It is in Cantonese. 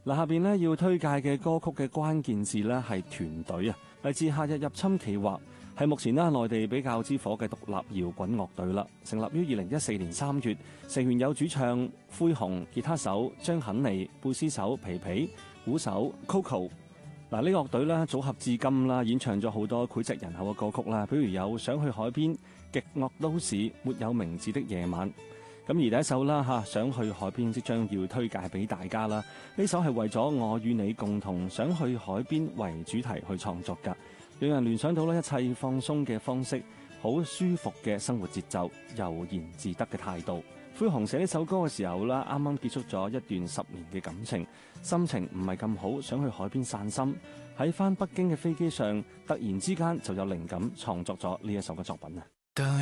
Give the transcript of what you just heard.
嗱，下邊咧要推介嘅歌曲嘅關鍵字咧係團隊啊，嚟自夏日入侵企劃，係目前咧內地比較之火嘅獨立搖滾樂隊啦。成立於2014年3月，成員有主唱灰熊、吉他手張肯尼、貝斯手皮皮、鼓手 Coco。嗱，呢個樂隊咧組合至今啦，演唱咗好多膾炙人口嘅歌曲啦，比如有想去海邊、極惡都市、沒有名字的夜晚。咁而第一首啦想去海邊即將要推介俾大家啦。呢首係為咗我與你共同想去海邊為主題去創作㗎，讓人聯想到一切放鬆嘅方式，好舒服嘅生活節奏，悠然自得嘅態度。灰熊寫呢首歌嘅時候啦，啱啱結束咗一段10年嘅感情，心情唔係咁好，想去海邊散心。喺返北京嘅飛機上，突然之間就有靈感創作咗呢一首嘅作品啊。